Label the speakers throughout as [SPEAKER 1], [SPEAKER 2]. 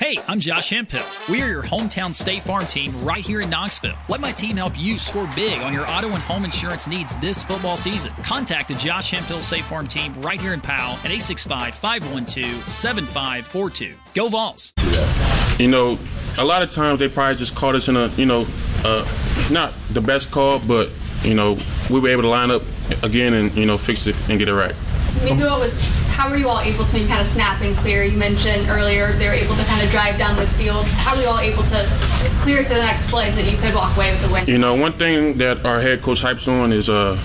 [SPEAKER 1] Hey, I'm Josh Hemphill. We are your hometown State Farm team right here in Knoxville. Let my team help you score big on your auto and home insurance needs this football season. Contact the Josh Hemphill State Farm team right here in Powell at 865-512-7542. Go Vols!
[SPEAKER 2] You know, a lot of times they probably just caught us in a, not the best call, but, we were able to line up again and, fix it and get it right.
[SPEAKER 3] Maybe how were you all able to kind of snap and clear? You mentioned earlier they were able to kind of drive down the field. How were you all able to clear to the next play so that you could walk away with the win? One thing that our head coach harps on is the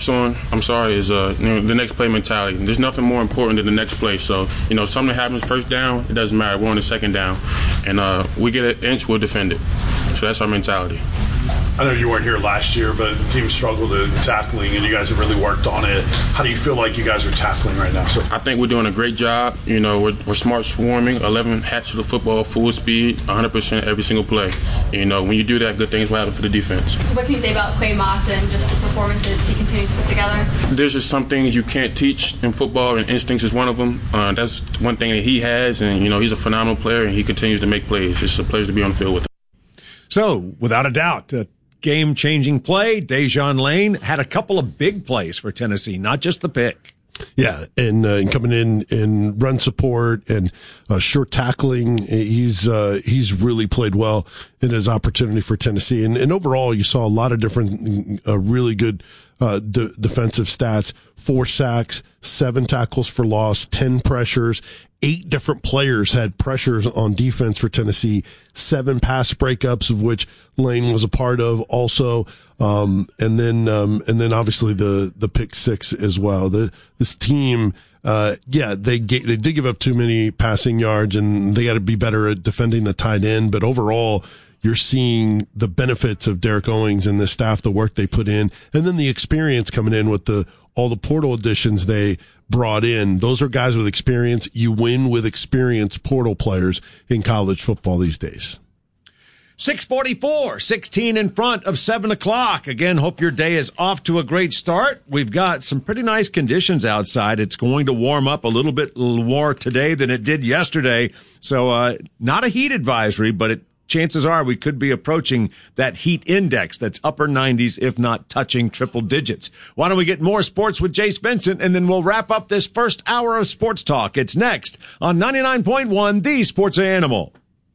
[SPEAKER 3] next play mentality. There's nothing more important than the next play. So, something happens first down, it doesn't matter. We're on the second down. And we get an inch, we'll defend it. So that's our mentality.
[SPEAKER 4] I know you weren't here last year, but the team struggled in tackling, and you guys have really worked on it. How do you feel like you guys are tackling right now, sir?
[SPEAKER 2] I think we're doing a great job. We're smart swarming, 11 hats to the football, full speed, 100% every single play. When you do that, good things will happen for the defense.
[SPEAKER 3] What can you say about Quay Moss and just the performances he continues to put together?
[SPEAKER 2] There's just some things you can't teach in football, and instincts is one of them. That's one thing that he has, and, he's a phenomenal player, and he continues to make plays. It's a pleasure to be on the field with him.
[SPEAKER 5] So, without a doubt, game-changing play. Dejon Lane had a couple of big plays for Tennessee, not just the pick.
[SPEAKER 6] Yeah, and coming in run support and short tackling, he's really played well in his opportunity for Tennessee. And overall, you saw a lot of different, really good defensive stats: 4 sacks, 7 tackles for loss, 10 pressures. 8 different players had pressures on defense for Tennessee, 7 pass breakups, of which Lane was a part of also. And then obviously the pick 6 as well. This team, they did give up too many passing yards, and they got to be better at defending the tight end. But overall, you're seeing the benefits of Derek Owings and the staff, the work they put in, and then the experience coming in with all the portal additions they brought in. Those are guys with experience. You win with experienced portal players in college football these days.
[SPEAKER 5] 6:44, 16 in front of 7 o'clock. Again, hope your day is off to a great start. We've got some pretty nice conditions outside. It's going to warm up a little bit more today than it did yesterday. So, not a heat advisory, but chances are we could be approaching that heat index that's upper 90s, if not touching triple digits. Why don't we get more sports with Jace Vincent, and then we'll wrap up this first hour of sports talk. It's next on 99.1, The Sports Animal.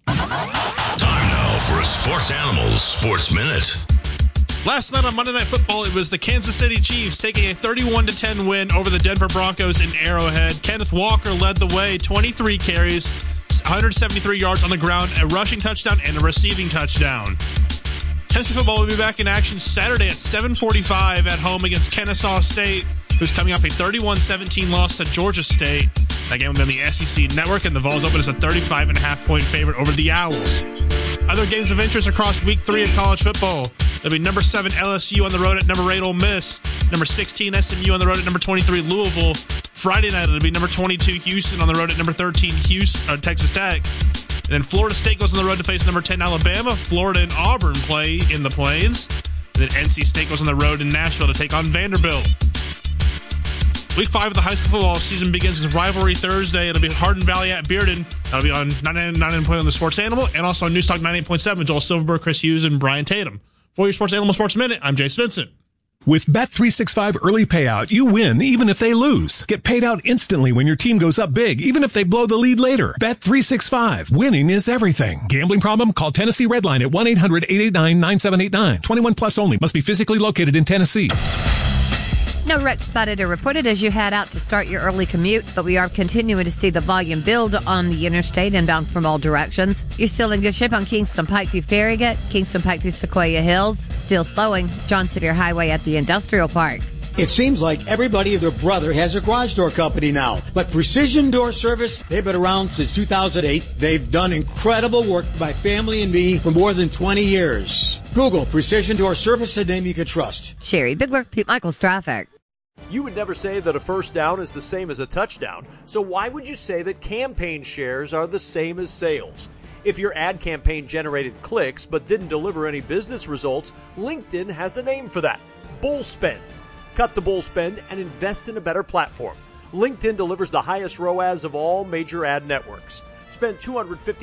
[SPEAKER 7] Time now for a Sports Animals Sports Minute.
[SPEAKER 8] Last night on Monday Night Football, it was the Kansas City Chiefs taking a 31-10 win over the Denver Broncos in Arrowhead. Kenneth Walker led the way, 23 carries, 173 yards on the ground, a rushing touchdown, and a receiving touchdown. Tennessee football will be back in action Saturday at 7:45 at home against Kennesaw State, who's coming off a 31-17 loss to Georgia State. That game will be on the SEC Network, and the Vols open as a 35.5-point favorite over the Owls. Other games of interest across Week 3 of college football. There'll be number 7 LSU on the road at number 8 Ole Miss, number 16 SMU on the road at number 23 Louisville. Friday night, it'll be number 22 Houston on the road at number 13 Texas Tech. And then Florida State goes on the road to face number 10 Alabama. Florida and Auburn play in the Plains. And then NC State goes on the road in Nashville to take on Vanderbilt. Week 5 of the high school football season begins with Rivalry Thursday. It'll be Hardin Valley at Bearden. That'll be on 99.9 on the Sports Animal, and also on Newstalk 98.7, Joel Silverberg, Chris Hughes, and Brian Tatum. For your Sports Animal Sports Minute, I'm Jace Vincent.
[SPEAKER 9] With Bet365 Early Payout, you win even if they lose. Get paid out instantly when your team goes up big, even if they blow the lead later. Bet365. Winning is everything. Gambling problem? Call Tennessee Redline at 1-800-889-9789. 21 plus only. Must be physically located in Tennessee.
[SPEAKER 10] No wrecks spotted or reported as you head out to start your early commute, but we are continuing to see the volume build on the interstate inbound from all directions. You're still in good shape on Kingston Pike through Farragut, Kingston Pike through Sequoia Hills. Still slowing, John Sevier Highway at the Industrial Park.
[SPEAKER 11] It seems like everybody and their brother has a garage door company now. But Precision Door Service, they've been around since 2008. They've done incredible work for my family and me for more than 20 years. Google Precision Door Service, a name you can trust.
[SPEAKER 10] Sherry Bigler, Pete Michaels Traffic.
[SPEAKER 12] You would never say that a first down is the same as a touchdown. So why would you say that campaign shares are the same as sales? If your ad campaign generated clicks but didn't deliver any business results, LinkedIn has a name for that: bull spend. Cut the bull spend and invest in a better platform. LinkedIn delivers the highest ROAS of all major ad networks. Spend $250